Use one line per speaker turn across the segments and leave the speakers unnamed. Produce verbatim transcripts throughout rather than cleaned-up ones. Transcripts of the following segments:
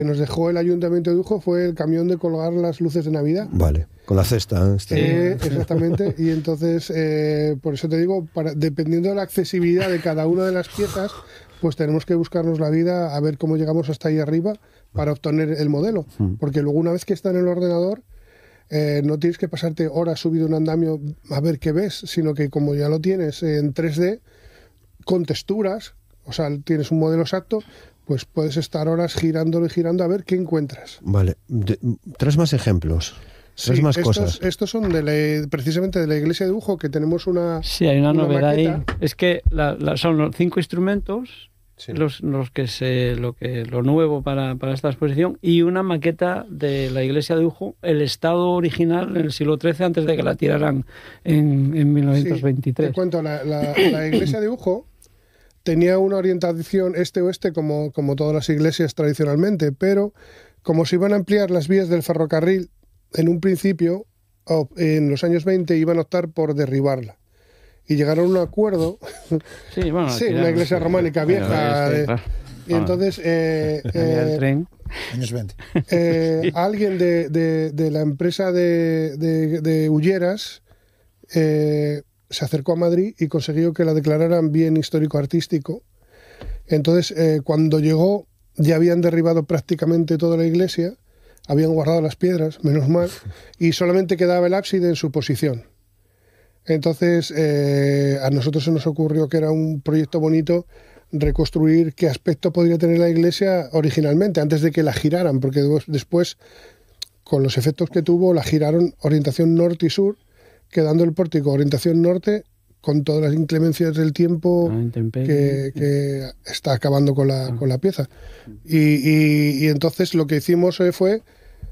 que nos dejó el Ayuntamiento de Ujo fue el camión de colgar las luces de Navidad.
Vale, con la cesta.
Eh, exactamente, y entonces, eh, por eso te digo, para, dependiendo de la accesibilidad de cada una de las piezas, pues tenemos que buscarnos la vida a ver cómo llegamos hasta ahí arriba para obtener el modelo. Porque luego una vez que está en el ordenador, eh, no tienes que pasarte horas subido un andamio a ver qué ves, sino que como ya lo tienes en tres D, con texturas, o sea, tienes un modelo exacto, pues puedes estar horas girándolo y girando a ver qué encuentras.
Vale, de, tres más ejemplos. Tres
Sí,
más
estos,
cosas.
estos son de la, precisamente de la iglesia de Ujo, que tenemos una
Sí, hay una, una novedad
maqueta.
ahí. Es que la, la, son los cinco instrumentos,
Sí.
los, los que se, lo que lo nuevo para, para esta exposición, y una maqueta de la iglesia de Ujo, el estado original en el siglo trece, antes de que la tiraran en, en mil novecientos veintitrés.
Sí, te cuento, la, la, la iglesia de Ujo tenía una orientación este-oeste como, como todas las iglesias tradicionalmente, pero como se iban a ampliar las vías del ferrocarril, en un principio, en los años veinte, iban a optar por derribarla. Y llegaron a un acuerdo.
Sí, bueno,
sí, una iglesia románica vieja.
Sí,
de,
claro.
Y entonces eh, eh,
el tren.
Años veinte.
Eh, sí. Alguien de, de, de la empresa de, de, de Ulleras eh, se acercó a Madrid y consiguió que la declararan bien histórico-artístico. Entonces, eh, cuando llegó, ya habían derribado prácticamente toda la iglesia, habían guardado las piedras, menos mal, y solamente quedaba el ábside en su posición. Entonces, eh, a nosotros se nos ocurrió que era un proyecto bonito reconstruir qué aspecto podría tener la iglesia originalmente, antes de que la giraran, porque después, con los efectos que tuvo, la giraron orientación norte y sur, quedando el pórtico orientación norte, con todas las inclemencias del tiempo que, que está acabando con la, con la pieza. Y, y, y entonces lo que hicimos fue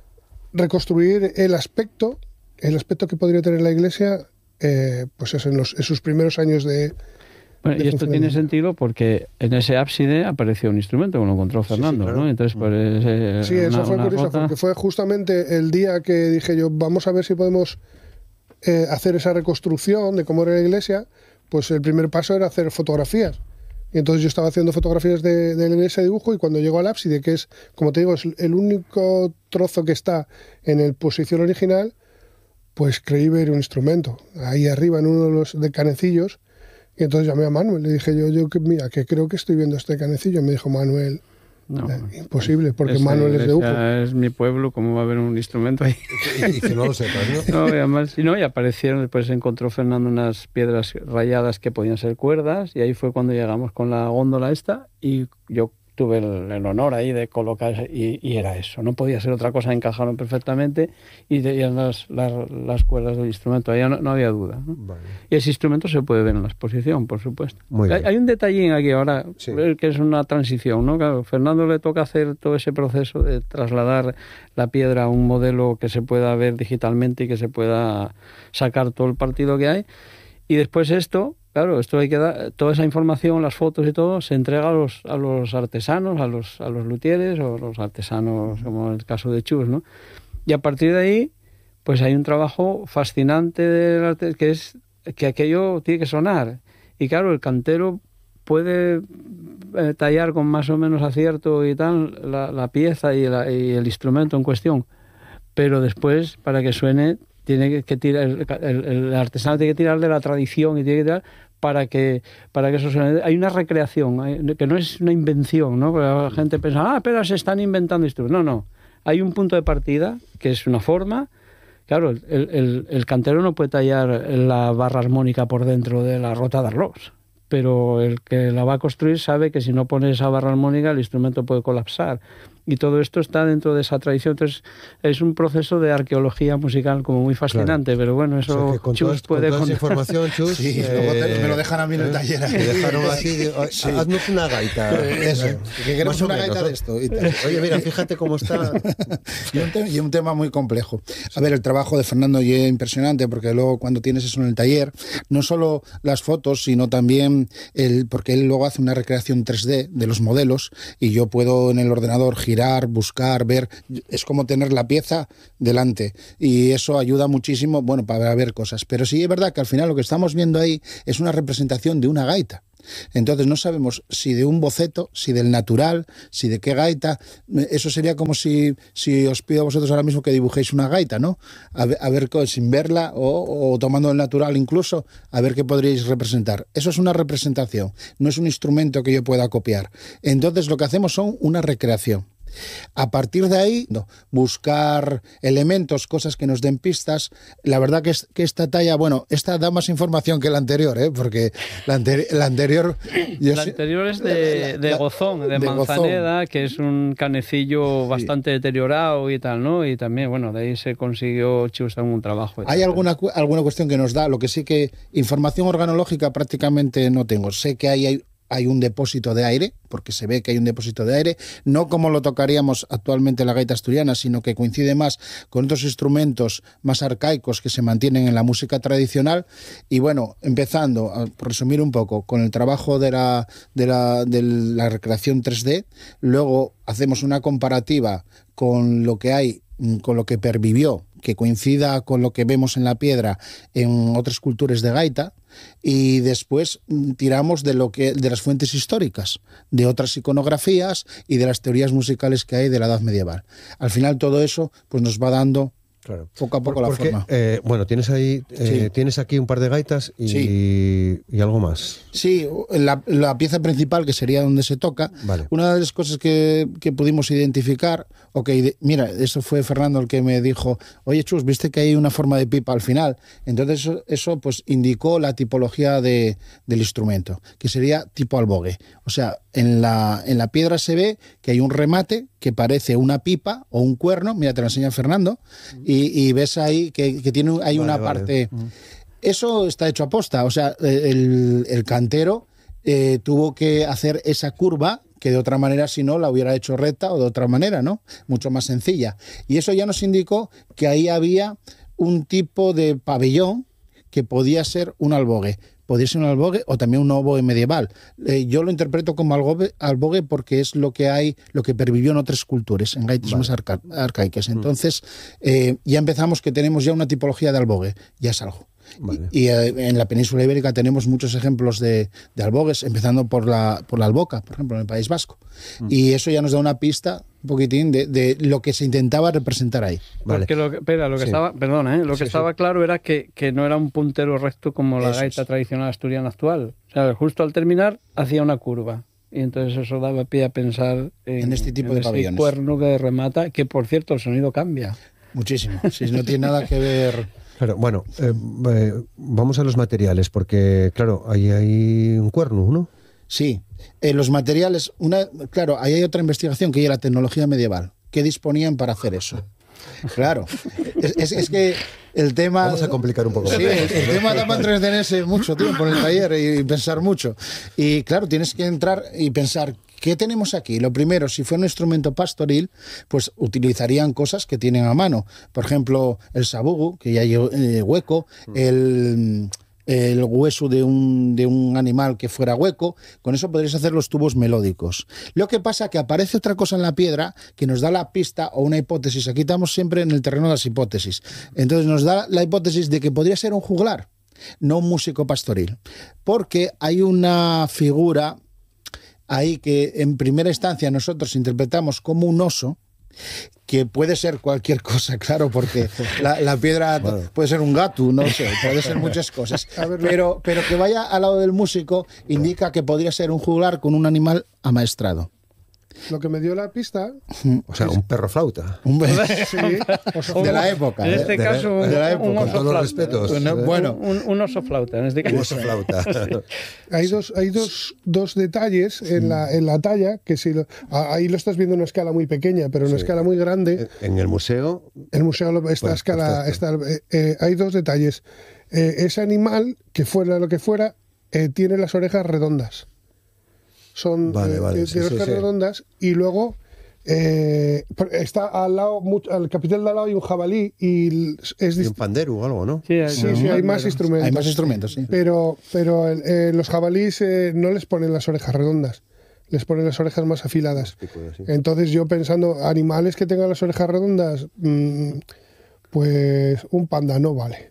reconstruir el aspecto, el aspecto que podría tener la iglesia, eh, pues eso, en, los, en sus primeros años de...
Bueno, y esto tiene sentido porque en ese ábside apareció un instrumento, como lo encontró Fernando, sí, sí, claro. ¿no? Entonces, pues, ese,
sí, eso
una,
fue
una
curioso,
rota...
porque fue justamente el día que dije yo, vamos a ver si podemos eh, hacer esa reconstrucción de cómo era la iglesia. Pues el primer paso era hacer fotografías. Y entonces yo estaba haciendo fotografías de, de la iglesia de Ujo, y cuando llego al ábside, que es, como te digo, es el único trozo que está en el posición original, pues creí ver un instrumento ahí arriba en uno de los de canecillos. Y entonces llamé a Manuel, le dije yo, yo que mira, que creo que estoy viendo este canecillo. Me dijo Manuel, no, eh, imposible, porque
ese,
Manuel es de Ujo.
Es mi pueblo, ¿cómo va a haber un instrumento ahí?
Y que no lo sepas,
¿no? No, y además, y no, y aparecieron, después encontró Fernando unas piedras rayadas que podían ser cuerdas, y ahí fue cuando llegamos con la góndola esta, y yo tuve el, el honor ahí de colocar, y, y era eso, no podía ser otra cosa, encajaron perfectamente, y tenían las, las, las cuerdas del instrumento, ahí no, no había duda, ¿no? Vale. Y ese instrumento se puede ver en la exposición, por supuesto. Muy hay, hay un detallín aquí ahora, sí, que es una transición, ¿no? Claro, Fernando le toca hacer todo ese proceso de trasladar la piedra a un modelo que se pueda ver digitalmente y que se pueda sacar todo el partido que hay, y después esto, claro, esto hay que dar, toda esa información, las fotos y todo, se entrega a los, a los artesanos, a los, a los luthieres o los artesanos, como en el caso de Chus, ¿no? Y a partir de ahí, pues hay un trabajo fascinante del arte, que es que aquello tiene que sonar. Y claro, el cantero puede eh, tallar con más o menos acierto y tal la, la pieza y, la, y el instrumento en cuestión, pero después, para que suene, tiene que tirar, el, el, el artesano tiene que tirar de la tradición y tiene que tirar para que para que eso suene. Hay una recreación, hay, que no es una invención, ¿no? Porque la gente piensa, ah, pero se están inventando instrumentos. No, no. Hay un punto de partida, que es una forma. Claro, el, el, el cantero no puede tallar la barra armónica por dentro de la rota de arroz, pero el que la va a construir sabe que si no pone esa barra armónica el instrumento puede colapsar. Y todo esto está dentro de esa tradición. Entonces, es un proceso de arqueología musical como muy fascinante, claro. Pero bueno, eso o sea, con
todas,
Chus puede...
Con toda esa información, Chus...
Sí,
eh,
luego te, me lo dejan a mí en el taller.
Me dejaron así, de, sí. Haznos una gaita.
Eso, que queremos una gaita de esto. Y tal.
Oye, mira, fíjate cómo está...
y, un te, y un tema muy complejo. A ver, el trabajo de Fernando y es impresionante, porque luego cuando tienes eso en el taller, no solo las fotos, sino también, el porque él luego hace una recreación tres D de los modelos, y yo puedo en el ordenador girar, buscar, ver, es como tener la pieza delante, y eso ayuda muchísimo, bueno, para ver cosas. Pero sí es verdad que al final lo que estamos viendo ahí es una representación de una gaita. Entonces no sabemos si de un boceto, si del natural, si de qué gaita. Eso sería como si, si os pido a vosotros ahora mismo que dibujéis una gaita, ¿no? A ver, a ver sin verla o, o tomando el natural incluso, a ver qué podríais representar. Eso es una representación, no es un instrumento que yo pueda copiar. Entonces lo que hacemos son una recreación. A partir de ahí, no, buscar elementos, cosas que nos den pistas. La verdad que, es, que esta talla, bueno, esta da más información que la anterior, ¿eh? Porque la, anteri la anterior... Yo
la
sé,
anterior es de,
la,
de
la,
Gozón, de,
de
Manzaneda,
Gozón.
Que es un canecillo sí. bastante deteriorado y tal, ¿no? Y también, bueno, de ahí se consiguió Chus un trabajo.
Hay alguna, alguna cuestión que nos da, lo que sí que información organológica prácticamente no tengo. Sé que hay... hay hay un depósito de aire, porque se ve que hay un depósito de aire, no como lo tocaríamos actualmente la gaita asturiana, sino que coincide más con otros instrumentos más arcaicos que se mantienen en la música tradicional. Y bueno, empezando, a resumir un poco, con el trabajo de la, de la, de la recreación tres D, luego hacemos una comparativa con lo que hay, con lo que pervivió, que coincida con lo que vemos en la piedra en otras culturas de gaita, y después tiramos de lo que de las fuentes históricas, de otras iconografías y de las teorías musicales que hay de la Edad Medieval. Al final todo eso pues nos va dando claro. poco a poco
Porque,
la forma.
Eh, bueno, tienes ahí, eh, sí. tienes aquí un par de gaitas y, sí. y algo más.
Sí, la, la pieza principal, que sería donde se toca, vale. Una de las cosas que, que pudimos identificar, okay, mira, eso fue Fernando el que me dijo, oye Chus, viste que hay una forma de pipa al final. Entonces eso, eso pues indicó la tipología de, del instrumento, que sería tipo albogue. O sea, en la, en la piedra se ve que hay un remate que parece una pipa o un cuerno, mira, te lo enseña Fernando, y, y ves ahí que, que tiene, hay vale, una vale. parte... Mm. Eso está hecho a posta, o sea, el, el cantero eh, tuvo que hacer esa curva que de otra manera, si no, la hubiera hecho recta o de otra manera, ¿no? Mucho más sencilla. Y eso ya nos indicó que ahí había un tipo de pabellón que podía ser un albogue. Podría ser un albogue o también un oboe medieval. Eh, yo lo interpreto como albogue, albogue porque es lo que hay, lo que pervivió en otras culturas, en gaitas vale. más arca arcaicas. Entonces, eh, ya empezamos que tenemos ya una tipología de albogue, ya es algo. Vale. Y, y eh, en la península ibérica tenemos muchos ejemplos de, de albogues, empezando por la, por la alboca, por ejemplo, en el País Vasco. Mm. Y eso ya nos da una pista un poquitín de, de lo que se intentaba representar ahí.
Vale. Porque lo que, espera, lo que sí. estaba, perdona, ¿eh? lo que sí, estaba sí. claro era que, que no era un puntero recto como la eso gaita es. tradicional asturiana actual. O sea, justo al terminar hacía una curva. Y entonces eso daba pie a pensar en,
en este tipo
en
de
ese
pabellones.
cuerno que remata, que por cierto el sonido cambia.
Muchísimo. Si no tiene nada que ver.
Claro, bueno, eh, eh, vamos a los materiales, porque claro, ahí hay un cuerno, ¿no?
Sí, eh, los materiales, una, claro, ahí hay otra investigación que es la tecnología medieval. ¿Qué disponían para hacer eso? Claro, es, es, es que el tema...
Vamos a complicar un poco.
Sí, el, el tema da para entretenerse mucho tiempo en el taller y pensar mucho. Y claro, tienes que entrar y pensar, ¿qué tenemos aquí? Lo primero, si fuera un instrumento pastoril, pues utilizarían cosas que tienen a mano. Por ejemplo, el sabugu, que ya hay eh, hueco, el... el hueso de un, de un animal que fuera hueco, con eso podrías hacer los tubos melódicos. Lo que pasa es que aparece otra cosa en la piedra que nos da la pista o una hipótesis. Aquí estamos siempre en el terreno de las hipótesis. Entonces nos da la hipótesis de que podría ser un juglar, no un músico pastoril, porque hay una figura ahí que en primera instancia nosotros interpretamos como un oso, que puede ser cualquier cosa, claro, porque la, la piedra bueno. puede ser un gato, no sé, puede ser muchas cosas, pero, pero que vaya al lado del músico indica que podría ser un juglar con un animal amaestrado.
Lo que me dio la pista...
O sea, un perro flauta.
Un sí, de la época.
En este
de,
caso,
de,
un,
de la época.
un oso
con todos
flauta.
los respetos.
Bueno, bueno.
Un, un oso flauta, en este caso.
Un oso flauta.
Hay dos, hay dos, dos detalles en la, en la talla, que si lo, ahí lo estás viendo en una escala muy pequeña, pero en una sí. escala muy grande.
En el museo...
El museo, esta bueno, escala... Esta, eh, eh, hay dos detalles. Eh, ese animal, que fuera lo que fuera, eh, tiene las orejas redondas. Son
vale,
eh,
vale,
de
sí,
orejas
sí,
redondas y luego eh, está al lado, al capitel de al lado hay un jabalí y es
y un pandero o algo, ¿no?
Sí, hay, sí, sí, hay más instrumentos.
Hay más instrumentos, sí.
Pero, pero eh, los jabalíes eh, no les ponen las orejas redondas, les ponen las orejas más afiladas. Entonces yo pensando, animales que tengan las orejas redondas... Mmm, Pues un panda no vale.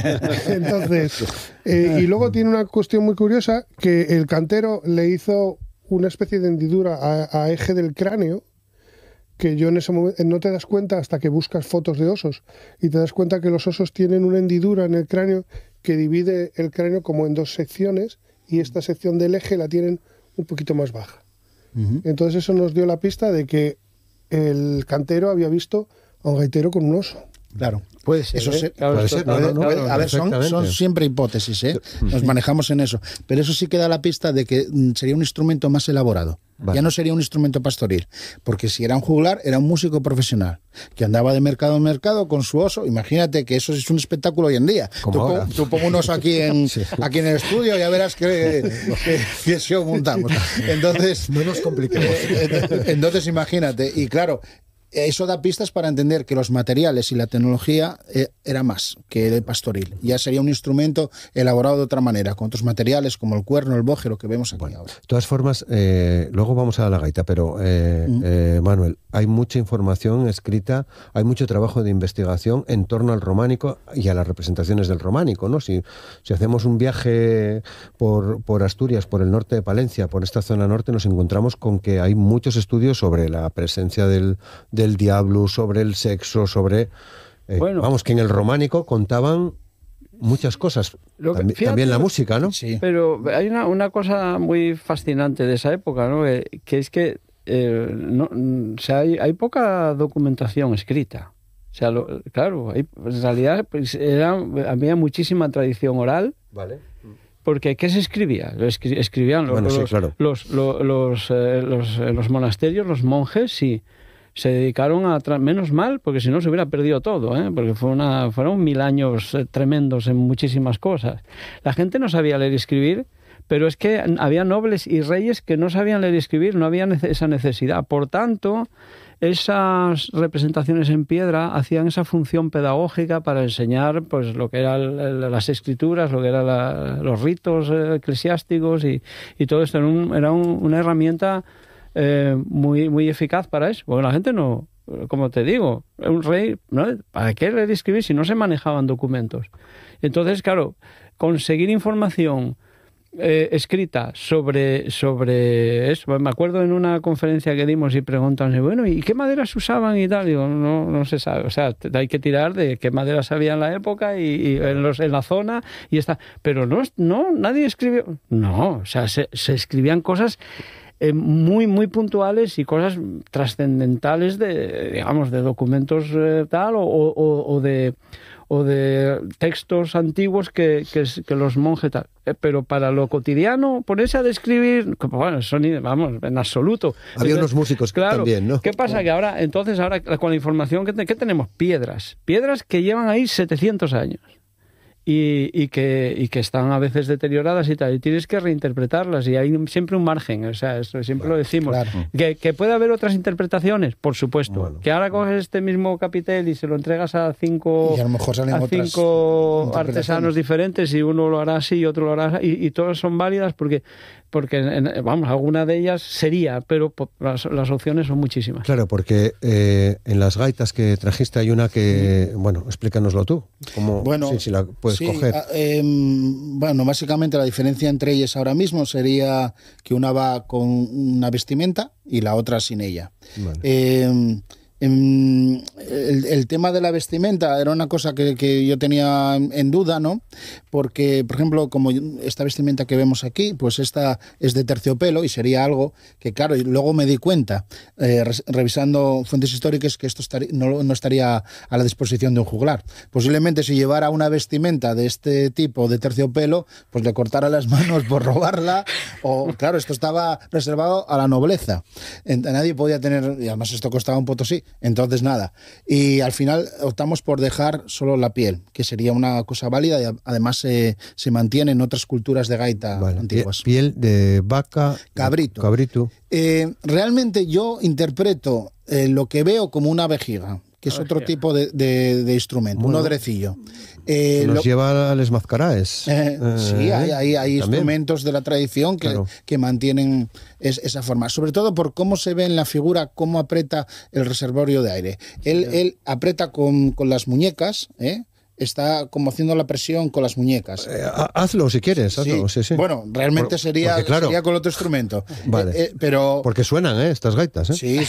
Entonces, eh, y luego tiene una cuestión muy curiosa, que el cantero le hizo una especie de hendidura a, a eje del cráneo, que yo en ese momento no te das cuenta hasta que buscas fotos de osos, y te das cuenta que los osos tienen una hendidura en el cráneo que divide el cráneo como en dos secciones, y esta sección del eje la tienen un poquito más baja. Uh-huh. Entonces eso nos dio la pista de que el cantero había visto a un gaitero con un oso.
Claro,
puede ser.
Eso
¿eh?
se,
claro,
puede
esto,
ser,
claro,
no, no,
claro,
a ver, son, son siempre hipótesis, ¿eh? Nos manejamos en eso. Pero eso sí que da la pista de que sería un instrumento más elaborado. Vale. Ya no sería un instrumento pastoril, porque si era un juglar, era un músico profesional que andaba de mercado en mercado con su oso. Imagínate que eso es un espectáculo hoy en día. Tú, pon, tú pon un oso aquí en, sí. aquí en el estudio y ya verás qué que, show montamos. Entonces,
no nos compliquemos.
Eh, entonces, imagínate. Y claro, eso da pistas para entender que los materiales y la tecnología eh, era más que el pastoril. Ya sería un instrumento elaborado de otra manera, con otros materiales como el cuerno, el boje, lo que vemos aquí bueno, ahora.
De todas formas, eh, luego vamos a la gaita, pero eh, mm. eh, Manuel, hay mucha información escrita, hay mucho trabajo de investigación en torno al románico y a las representaciones del románico, ¿no? Si, si hacemos un viaje por, por Asturias, por el norte de Palencia, por esta zona norte, nos encontramos con que hay muchos estudios sobre la presencia del, del del diablo, sobre el sexo, sobre... Eh, bueno, vamos, que en el románico contaban muchas cosas. Lo que, Tambi fíjate, también la música, ¿no?
Sí. Pero hay una, una cosa muy fascinante de esa época, ¿no? Que, que es que eh, no, o sea, hay, hay poca documentación escrita. O sea, lo, claro, hay, en realidad pues, era, había muchísima tradición oral.
Vale.
Porque ¿qué se escribía? Lo escri escribían los,
bueno,
los,
sí, claro.
los, los, los, eh, los, eh, los monasterios, los monjes, sí. Se dedicaron a... Menos mal, porque si no se hubiera perdido todo, ¿eh? Porque fue una, fueron mil años eh, tremendos en muchísimas cosas. La gente no sabía leer y escribir, pero es que había nobles y reyes que no sabían leer y escribir, no había nece esa necesidad. Por tanto, esas representaciones en piedra hacían esa función pedagógica para enseñar pues lo que eran las escrituras, lo que eran la, los ritos eclesiásticos y, y todo esto. Era, un, era un, una herramienta... Eh, muy muy eficaz para eso, porque la gente no, como te digo, un rey, ¿no? ¿Para qué leer y escribir si no se manejaban documentos? Entonces, claro, conseguir información eh, escrita sobre, sobre eso, me acuerdo en una conferencia que dimos y preguntan, bueno, ¿y qué maderas usaban y tal? Digo, no, no se sabe, o sea, hay que tirar de qué maderas había en la época y, y en, los, en la zona y está, pero no, no, nadie escribió, no, o sea, se, se escribían cosas Eh, muy muy puntuales y cosas trascendentales de, digamos, de documentos eh, tal o, o, o de o de textos antiguos que, que, que los monjes tal. Eh, pero para lo cotidiano, ponerse a describir, bueno, son, vamos, en absoluto.
Había entonces, unos músicos
claro,
también, ¿no?
¿Qué pasa? Que ahora, entonces, ahora con la información que, te, que tenemos, piedras, piedras que llevan ahí setecientos años. Y, y, que, y que están a veces deterioradas y tal, y tienes que reinterpretarlas y hay siempre un margen, o sea, eso siempre bueno, lo decimos. Claro. ¿Que, ¿Que puede haber otras interpretaciones? Por supuesto. Bueno. Que ahora coges este mismo capitel y se lo entregas a cinco,
y a lo mejor salen
a cinco artesanos diferentes y uno lo hará así y otro lo hará así, y, y todas son válidas porque, porque en, vamos, alguna de ellas sería, pero las, las opciones son muchísimas.
Claro, porque eh, en las gaitas que trajiste hay una que, sí. bueno, explícanoslo tú. ¿Cómo,
bueno,
sí, si la puedes
sí,
coger?
Eh, bueno, básicamente la diferencia entre ellas ahora mismo sería que una va con una vestimenta y la otra sin ella. Vale. Eh, El, el tema de la vestimenta era una cosa que, que yo tenía en duda, ¿no? Porque, por ejemplo, como esta vestimenta que vemos aquí, pues esta es de terciopelo y sería algo que, claro, y luego me di cuenta, eh, revisando fuentes históricas, que esto estaría, no, no estaría a la disposición de un juglar. Posiblemente si llevara una vestimenta de este tipo de terciopelo, pues le cortara las manos por robarla, o, claro, esto estaba reservado a la nobleza. Nadie podía tener, y además esto costaba un potosí. Entonces nada, y al final optamos por dejar solo la piel, que sería una cosa válida y además se, se mantiene en otras culturas de gaita vale. antiguas.
Piel de vaca,
cabrito.
cabrito.
Eh, realmente yo interpreto eh, lo que veo como una vejiga, que es
Ah,
otro
sí.
tipo de, de, de instrumento,
Bueno.
un odrecillo. Eh,
Nos
lo-
lleva a les mazcaraes.
Eh,
Eh,
sí, hay, hay, hay
también.
instrumentos de la tradición que,
Claro.
que mantienen es- esa forma, sobre todo por cómo se ve en la figura, cómo aprieta el reservorio de aire. Él, él aprieta con, con las muñecas, ¿eh? Está como haciendo la presión con las muñecas.
Eh, ha- hazlo si quieres, hazlo, sí, sí.
Bueno, realmente
Por-
sería,
porque, claro,
sería con otro instrumento.
Vale.
Eh, eh, pero
Porque suenan, ¿eh? Estas gaitas, ¿eh?
sí,